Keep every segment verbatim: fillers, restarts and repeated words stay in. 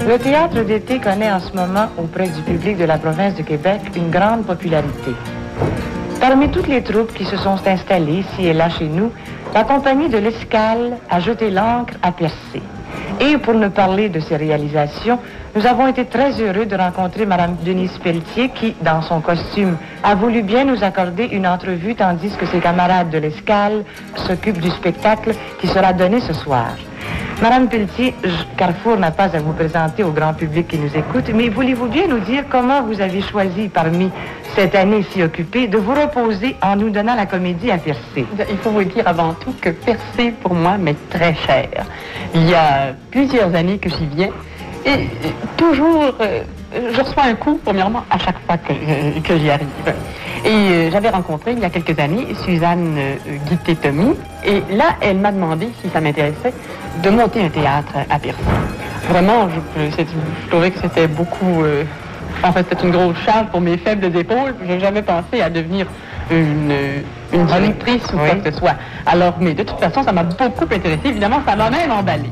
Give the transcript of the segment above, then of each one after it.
Le théâtre d'été connaît en ce moment, auprès du public de la province de Québec, une grande popularité. Parmi toutes les troupes qui se sont installées ici et là chez nous, la compagnie de l'Escale a jeté l'ancre à percer. Et pour nous parler de ses réalisations, nous avons été très heureux de rencontrer Mme Denise Pelletier qui, dans son costume, a voulu bien nous accorder une entrevue tandis que ses camarades de l'Escale s'occupent du spectacle qui sera donné ce soir. Madame Pelletier, Carrefour n'a pas à vous présenter au grand public qui nous écoute, mais voulez-vous bien nous dire comment vous avez choisi, parmi cette année si occupée, de vous reposer en nous donnant la comédie à Percé? Il faut vous dire avant tout que Percé, pour moi, m'est très cher. Il y a plusieurs années que j'y viens et toujours, euh, je reçois un coup, premièrement, à chaque fois que, euh, que j'y arrive. Et euh, j'avais rencontré, il y a quelques années, Suzanne euh, Guitté-Tommy, et là, elle m'a demandé si ça m'intéressait de monter un théâtre à Percé. Vraiment, je, je, je trouvais que c'était beaucoup... Euh, en fait, c'était une grosse charge pour mes faibles épaules. Je n'ai jamais pensé à devenir une, une directrice ou quoi que ce soit. Alors, mais de toute façon, ça m'a beaucoup intéressé. Évidemment, ça m'a même emballé.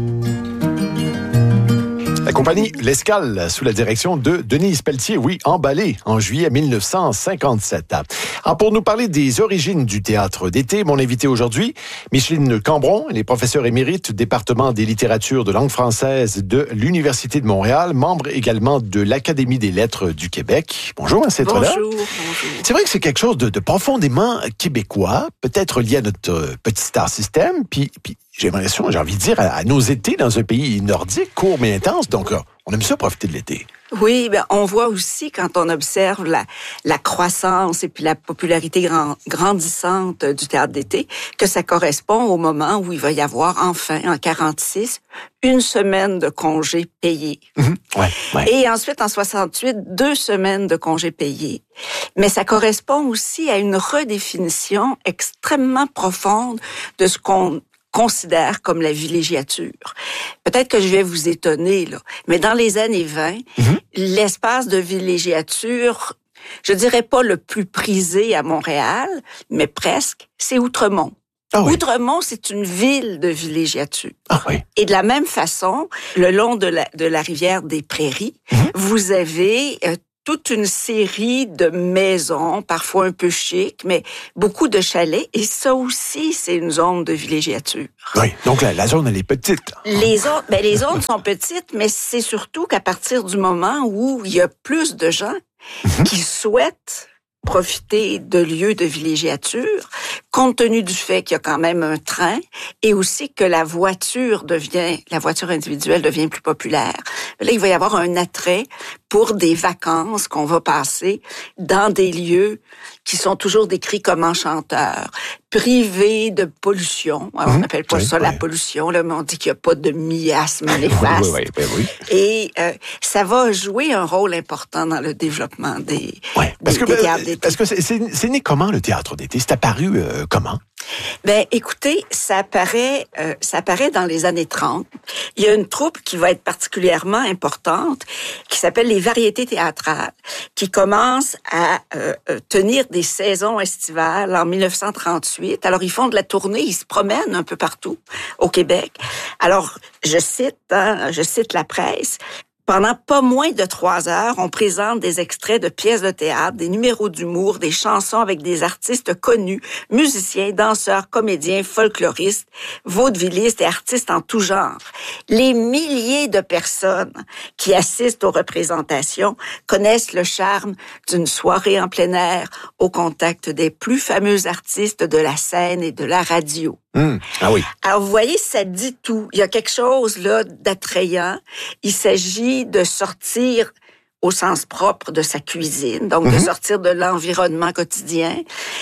La compagnie L'Escale, sous la direction de Denise Pelletier, oui, emballée en juillet mille neuf cent cinquante-sept. Alors, pour nous parler des origines du théâtre d'été, mon invité aujourd'hui, Micheline Cambron, elle est professeure émérite du département des littératures de langue française de l'Université de Montréal, membre également de l'Académie des lettres du Québec. Bonjour, merci d'être là. Bonjour, bonjour. C'est vrai que c'est quelque chose de, de profondément québécois, peut-être lié à notre euh, petit star system, puis... puis j'ai l'impression, j'ai envie de dire, à, à nos étés dans un pays nordique, court mais intense. Donc, on aime ça profiter de l'été. Oui, ben, on voit aussi, quand on observe la, la croissance et puis la popularité grand, grandissante du théâtre d'été, que ça correspond au moment où il va y avoir enfin, en quarante-six, une semaine de congés payés. Mmh, ouais, ouais. Et ensuite, en soixante-huit, deux semaines de congés payés. Mais ça correspond aussi à une redéfinition extrêmement profonde de ce qu'on considère comme la villégiature. Peut-être que je vais vous étonner, là, mais dans les années vingt, mm-hmm. l'espace de villégiature, je dirais pas le plus prisé à Montréal, mais presque, c'est Outremont. Ah oui. Outremont, c'est une ville de villégiature. Ah oui. Et de la même façon, le long de la, de la rivière des Prairies, mm-hmm. vous avez euh, toute une série de maisons, parfois un peu chic, mais beaucoup de chalets. Et ça aussi, c'est une zone de villégiature. Oui, donc la, la zone, elle est petite. Les zones, ben, les zones sont petites, mais c'est surtout qu'à partir du moment où il y a plus de gens mm-hmm. qui souhaitent profiter de lieux de villégiature, compte tenu du fait qu'il y a quand même un train et aussi que la voiture devient, la voiture individuelle devient plus populaire. Là, il va y avoir un attrait pour des vacances qu'on va passer dans des lieux qui sont toujours décrits comme enchanteurs, privés de pollution. Alors, on n'appelle pas oui, ça oui. la pollution, là, mais on dit qu'il n'y a pas de miasme néfaste. Oui, oui, oui, oui. Et euh, ça va jouer un rôle important dans le développement des, oui, parce des, que, des théâtres d'été. Parce que c'est, c'est, c'est né comment, le théâtre d'été? C'est apparu euh, comment? Ben, écoutez, ça apparaît, euh, ça apparaît dans les années trente. Il y a une troupe qui va être particulièrement importante, qui s'appelle les Variétés théâtrales, qui commence à euh, tenir des saisons estivales en mille neuf cent trente-huit. Alors, ils font de la tournée, ils se promènent un peu partout au Québec. Alors, je cite, hein, je cite la presse. Pendant pas moins de trois heures, on présente des extraits de pièces de théâtre, des numéros d'humour, des chansons avec des artistes connus, musiciens, danseurs, comédiens, folkloristes, vaudevillistes et artistes en tout genre. Les milliers de personnes qui assistent aux représentations connaissent le charme d'une soirée en plein air au contact des plus fameux artistes de la scène et de la radio. Mmh. Ah oui. Alors, vous voyez, ça dit tout. Il y a quelque chose, là, d'attrayant. Il s'agit de sortir au sens propre de sa cuisine, donc mmh. de sortir de l'environnement quotidien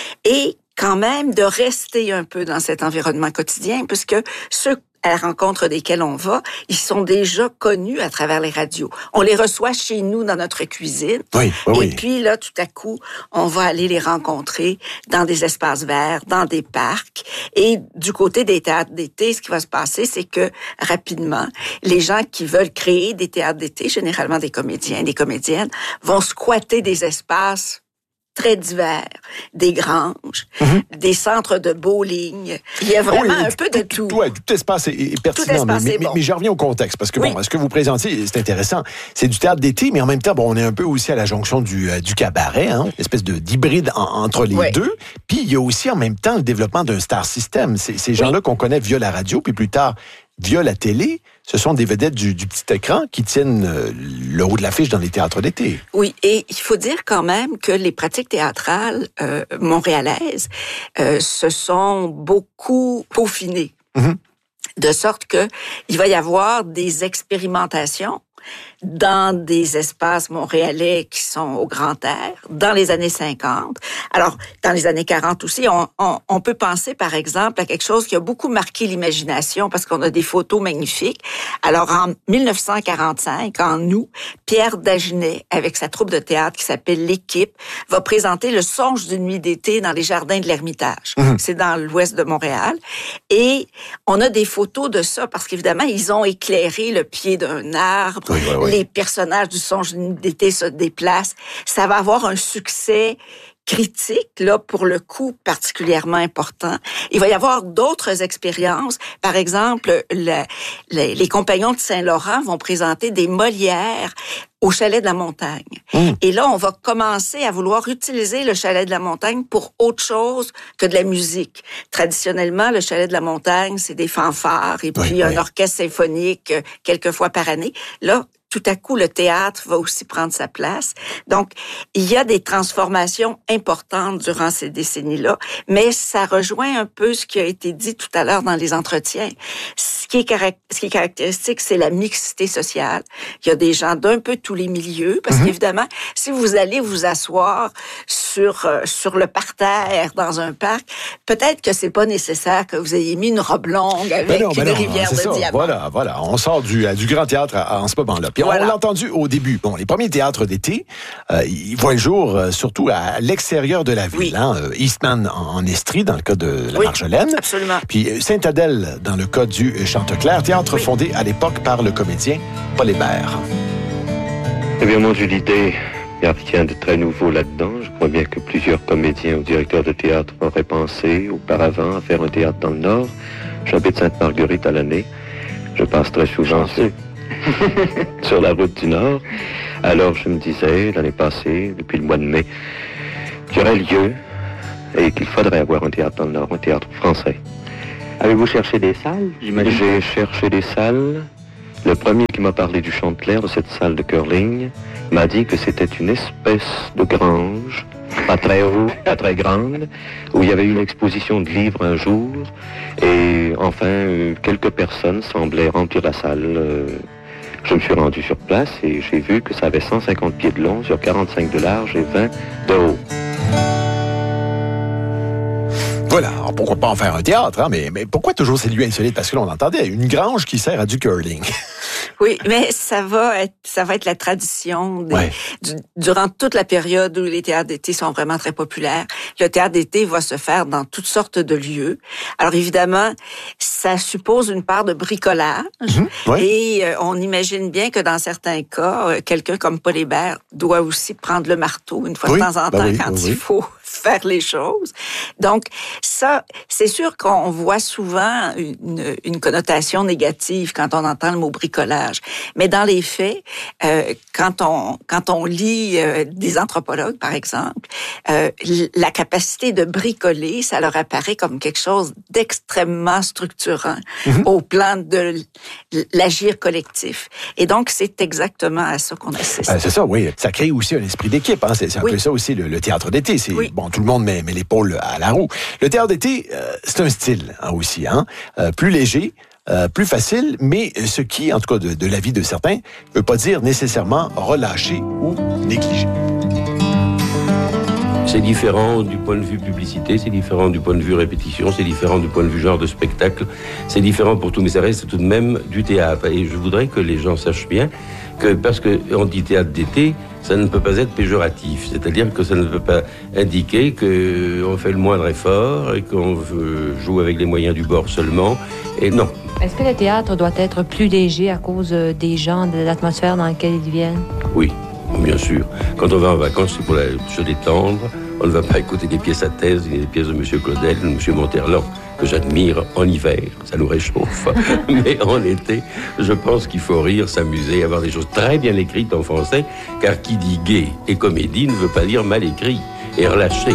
et quand même de rester un peu dans cet environnement quotidien, puisque ceux à la rencontre desquels on va, ils sont déjà connus à travers les radios. On les reçoit chez nous dans notre cuisine. Oui, oui, et puis là, tout à coup, on va aller les rencontrer dans des espaces verts, dans des parcs. Et du côté des théâtres d'été, ce qui va se passer, c'est que rapidement, les gens qui veulent créer des théâtres d'été, généralement des comédiens, des comédiennes, vont squatter des espaces très divers, des granges, mm-hmm. des centres de bowling. Il y a vraiment oui, un peu de tout. Tout, tout, tout espace est, est pertinent, tout espace mais, est mais, bon. mais je reviens au contexte, parce que oui. bon, ce que vous présentez, c'est intéressant. C'est du théâtre d'été, mais en même temps, bon, on est un peu aussi à la jonction du, euh, du cabaret, hein, une espèce de, d'hybride en, entre les oui. deux. Puis il y a aussi en même temps le développement d'un star system. C'est, ces gens-là oui. qu'on connaît via la radio, puis plus tard via la télé, ce sont des vedettes du, du petit écran qui tiennent euh, le haut de l'affiche dans les théâtres d'été. Oui, et il faut dire quand même que les pratiques théâtrales euh, montréalaises euh, se sont beaucoup peaufinées. Mm-hmm. De sorte que il va y avoir des expérimentations dans des espaces montréalais qui sont au grand air, dans les années cinquante. Alors, dans les années quarante aussi, on, on, on peut penser, par exemple, à quelque chose qui a beaucoup marqué l'imagination parce qu'on a des photos magnifiques. Alors, en dix-neuf cent quarante-cinq, en août, Pierre Dagenet, avec sa troupe de théâtre qui s'appelle L'Équipe, va présenter Le songe d'une nuit d'été dans les jardins de l'Ermitage. Mmh. C'est dans l'ouest de Montréal. Et on a des photos de ça parce qu'évidemment, ils ont éclairé le pied d'un arbre. Oui, oui, oui. Les personnages du songe d'une nuit d'été se déplacent. Ça va avoir un succès critique, là, pour le coup, particulièrement important. Il va y avoir d'autres expériences. Par exemple, le, le, les Compagnons de Saint-Laurent vont présenter des Molières au Chalet de la Montagne. Mmh. Et là, on va commencer à vouloir utiliser le Chalet de la Montagne pour autre chose que de la musique. Traditionnellement, le Chalet de la Montagne, c'est des fanfares et puis oui, un oui. orchestre symphonique quelques fois par année. Là, tout à coup, le théâtre va aussi prendre sa place. Donc, il y a des transformations importantes durant ces décennies-là, mais ça rejoint un peu ce qui a été dit tout à l'heure dans les entretiens. Ce qui est, caract- ce qui est caractéristique, c'est la mixité sociale. Il y a des gens d'un peu tous les milieux, parce mm-hmm. qu'évidemment, si vous allez vous asseoir sur euh, sur le parterre dans un parc, peut-être que c'est pas nécessaire que vous ayez mis une robe longue avec ben non, ben une non, rivière de ça. diamants. Voilà, voilà. On sort du, du grand théâtre à, à, en ce moment-là. Puis voilà. On l'a entendu au début. Bon, les premiers théâtres d'été, euh, ils voient le jour euh, surtout à l'extérieur de la ville. Oui. Hein, euh, Eastman en, en Estrie, dans le cas de la oui, Marjolaine. Absolument. Puis Sainte-Adèle, dans le cas du Chanteclair, théâtre oui. fondé à l'époque par le comédien Paul Hébert. Eh bien, moi, j'ai l'idée, il n'y a rien de très nouveau là-dedans. Je crois bien que plusieurs comédiens ou directeurs de théâtre auraient pensé auparavant à faire un théâtre dans le Nord. J'habite Sainte-Marguerite à l'année. Je passe très souvent sur, sur la route du Nord. Alors, je me disais, l'année passée, depuis le mois de mai, qu'il y aurait lieu et qu'il faudrait avoir un théâtre dans le Nord, un théâtre français. Avez-vous cherché des salles, j'imagine? J'ai cherché des salles. Le premier qui m'a parlé du Chanteclair, de cette salle de curling, m'a dit que c'était une espèce de grange, pas très haut, pas très grande, où il y avait une exposition de livres un jour, et enfin, quelques personnes semblaient remplir la salle. Je me suis rendu sur place et j'ai vu que ça avait cent cinquante pieds de long sur quarante-cinq de large et vingt de haut. Voilà, alors pourquoi pas en faire un théâtre, hein? mais, mais pourquoi toujours ces lieux insolites? Parce que là, on entendait une grange qui sert à du curling. Oui, mais ça va être, ça va être la tradition des, ouais. du, durant toute la période où les théâtres d'été sont vraiment très populaires. Le théâtre d'été va se faire dans toutes sortes de lieux. Alors évidemment, ça suppose une part de bricolage mmh, ouais. et euh, on imagine bien que dans certains cas, euh, quelqu'un comme Paul Hébert doit aussi prendre le marteau une fois oui, de temps en temps ben oui, quand oui. il faut faire les choses. Donc ça, c'est sûr qu'on voit souvent une, une connotation négative quand on entend le mot bricolage. Mais dans les faits, euh, quand on quand on lit euh, des anthropologues, par exemple, euh, la capacité de bricoler, ça leur apparaît comme quelque chose d'extrêmement structurant mm-hmm. au plan de l'agir collectif. Et donc, c'est exactement à ça qu'on assiste. Ben, c'est ça, oui. Ça crée aussi un esprit d'équipe. Hein. C'est, c'est un oui. peu ça aussi, le, le théâtre d'été. C'est, oui. Bon, tout le monde met, met l'épaule à la roue. Le théâtre d'été, euh, c'est un style hein, aussi. Hein. Euh, plus léger, Euh, plus facile, mais ce qui, en tout cas de, de l'avis de certains, ne veut pas dire nécessairement relâcher ou négliger. C'est différent du point de vue publicité, c'est différent du point de vue répétition, c'est différent du point de vue genre de spectacle, c'est différent pour tout, mais ça reste tout de même du théâtre. Et je voudrais que les gens sachent bien que, parce qu'on dit théâtre d'été, ça ne peut pas être péjoratif, c'est-à-dire que ça ne peut pas indiquer qu'on fait le moindre effort et qu'on joue avec les moyens du bord seulement, et non. Est-ce que le théâtre doit être plus léger à cause des gens, de l'atmosphère dans laquelle ils viennent? Oui, bien sûr. Quand on va en vacances, c'est pour la, se détendre. On ne va pas écouter des pièces à thèse, ni des pièces de M. Claudel, de M. Monterland, que j'admire en hiver, ça nous réchauffe. Mais en été, je pense qu'il faut rire, s'amuser, avoir des choses très bien écrites en français, car qui dit gai et comédie ne veut pas dire mal écrit et relâché.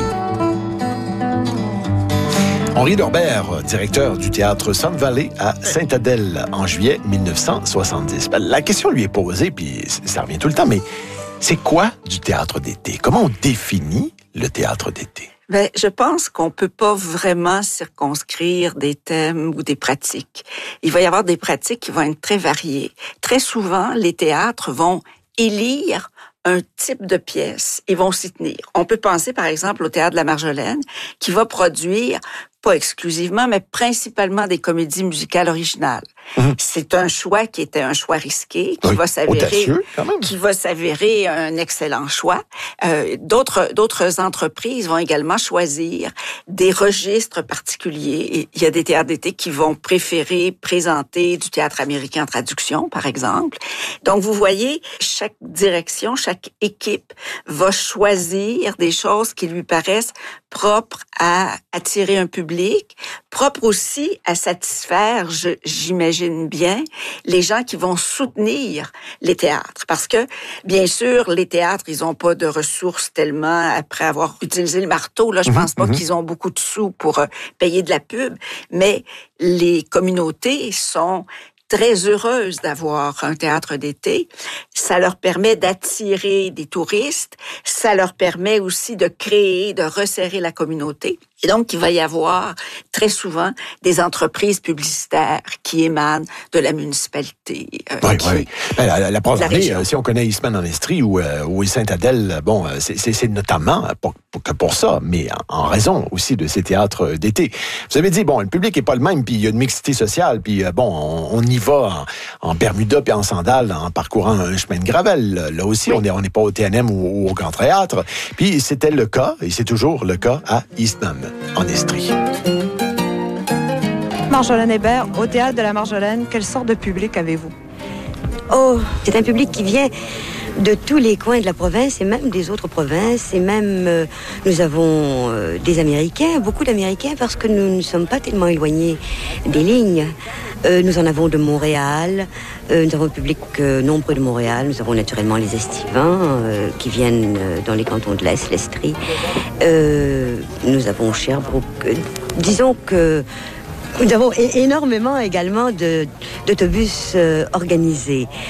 Henri Norbert, directeur du théâtre Sun Valley à Sainte-Adèle en juillet dix-neuf cent soixante-dix. La question lui est posée, puis ça revient tout le temps, mais c'est quoi du théâtre d'été? Comment on définit le théâtre d'été? Ben, je pense qu'on peut pas vraiment circonscrire des thèmes ou des pratiques. Il va y avoir des pratiques qui vont être très variées. Très souvent, les théâtres vont élire un type de pièce et vont s'y tenir. On peut penser, par exemple, au Théâtre de la Marjolaine, qui va produire, pas exclusivement, mais principalement des comédies musicales originales. Mmh. C'est un choix qui était un choix risqué, qui oui, va s'avérer, audacieux, quand même. qui va s'avérer un excellent choix. Euh, d'autres, d'autres entreprises vont également choisir des registres particuliers. Il y a des théâtres d'été qui vont préférer présenter du théâtre américain en traduction, par exemple. Donc, vous voyez, chaque direction, chaque équipe va choisir des choses qui lui paraissent propres à attirer un public, propres aussi à satisfaire, je, j'imagine bien, les gens qui vont soutenir les théâtres. Parce que, bien sûr, les théâtres, ils n'ont pas de ressources tellement après avoir utilisé le marteau. Là, je pense pas mmh. qu'ils ont beaucoup de sous pour euh, payer de la pub, mais les communautés sont très heureuses d'avoir un théâtre d'été. Ça leur permet d'attirer des touristes. Ça leur permet aussi de créer, de resserrer la communauté. Et donc, il va y avoir très souvent des entreprises publicitaires qui émanent de la municipalité. Euh, oui, qui, oui. Ben, la, la preuve en est, si on connaît Eastman en Estrie ou, euh, ou Sainte-Adèle, bon, c'est, c'est, c'est notamment pour, pour, que pour ça, mais en, en raison aussi de ces théâtres d'été. Vous avez dit, bon, le public est pas le même, puis il y a une mixité sociale, puis euh, bon, on, on y va en, en Bermuda puis en sandales, en parcourant un chemin de gravel. Là aussi, oui. on n'est on est pas au T N M ou, ou au Grand Théâtre. Puis c'était le cas, et c'est toujours le cas à Eastman en Estrie. Marjolaine Hébert, au Théâtre de la Marjolaine, quelle sorte de public avez-vous? Oh, c'est un public qui vient de tous les coins de la province et même des autres provinces. Et même, euh, nous avons euh, des Américains, beaucoup d'Américains, parce que nous ne sommes pas tellement éloignés des lignes. Euh, nous en avons de Montréal, euh, nous avons un public euh, nombreux de Montréal, nous avons naturellement les Estivants euh, qui viennent euh, dans les cantons de l'Est, l'Estrie. Euh, nous avons Sherbrooke. Euh, disons que nous avons é- énormément également de, d'autobus euh, organisés.